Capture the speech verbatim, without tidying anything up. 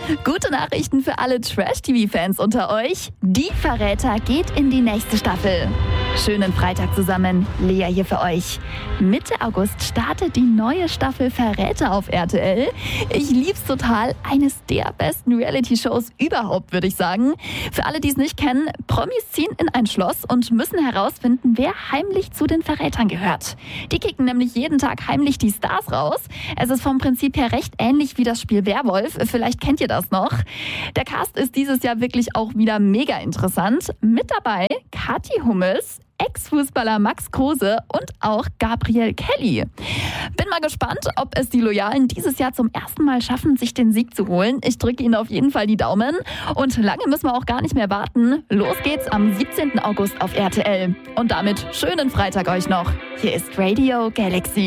Gute Nachrichten für alle Trash-T V-Fans unter euch. Die Verräter geht in die nächste Staffel. Schönen Freitag zusammen, Lea hier für euch. Mitte August startet die neue Staffel Verräter auf R T L. Ich lieb's total, eines der besten Reality-Shows überhaupt, würde ich sagen. Für alle, die es nicht kennen, Promis ziehen in ein Schloss und müssen herausfinden, wer heimlich zu den Verrätern gehört. Die kicken nämlich jeden Tag heimlich die Stars raus. Es ist vom Prinzip her recht ähnlich wie das Spiel Werwolf. Vielleicht kennt ihr das noch. Der Cast ist dieses Jahr wirklich auch wieder mega interessant. Mit dabei Kathi Hummels, Ex-Fußballer Max Kruse und auch Gabriel Kelly. Bin mal gespannt, ob es die Loyalen dieses Jahr zum ersten Mal schaffen, sich den Sieg zu holen. Ich drücke ihnen auf jeden Fall die Daumen. Und lange müssen wir auch gar nicht mehr warten. Los geht's am siebzehnten August auf R T L. Und damit schönen Freitag euch noch. Hier ist Radio Galaxy.